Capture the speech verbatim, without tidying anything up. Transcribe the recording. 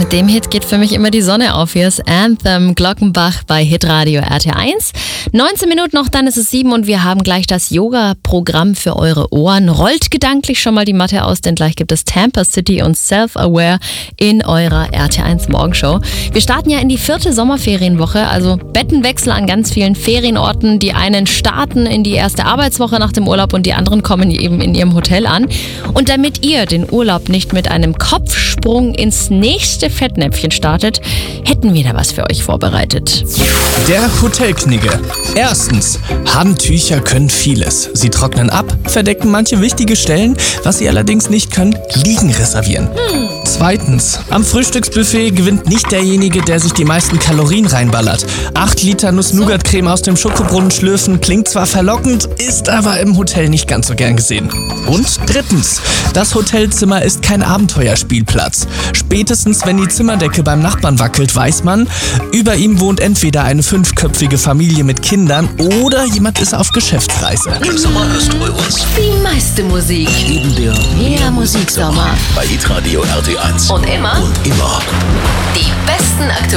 Mit dem Hit geht für mich immer die Sonne auf. Hier ist Anthem Glockenbach bei Hitradio R T eins. neunzehn Minuten noch, dann ist es sieben und wir haben gleich das Yoga-Programm für eure Ohren. Rollt gedanklich schon mal die Matte aus, denn gleich gibt es Tampa City und Self-Aware in eurer R T eins Morgenshow. Wir starten ja in die vierte Sommerferienwoche, also Bettenwechsel an ganz vielen Ferienorten. Die einen starten in die erste Arbeitswoche nach dem Urlaub und die anderen kommen eben in ihrem Hotel an. Und damit ihr den Urlaub nicht mit einem Kopfsprung ins nächste Fettnäpfchen startet, hätten wir da was für euch vorbereitet. Der Hotelknigge. Erstens, Handtücher können vieles. Sie trocknen ab, verdecken manche wichtige Stellen. Was sie allerdings nicht können, Liegen reservieren. Hm. Zweitens, am Frühstücksbuffet gewinnt nicht derjenige, der sich die meisten Kalorien reinballert. acht Liter Nuss-Nougat-Creme aus dem Schokobrunnen schlürfen klingt zwar verlockend, ist aber im Hotel nicht ganz so gern gesehen. Und drittens, das Hotelzimmer ist kein Abenteuerspielplatz. Spätestens, wenn die Zimmerdecke beim Nachbarn wackelt, weiß man, über ihm wohnt entweder eine fünfköpfige Familie mit Kindern oder jemand ist auf Geschäftsreise. Im Sommer hörst du bei uns die meiste Musik. Neben der Mehr Musiksommer. Bei Hitradio R T eins. Und immer. Und immer. Die besten aktuellen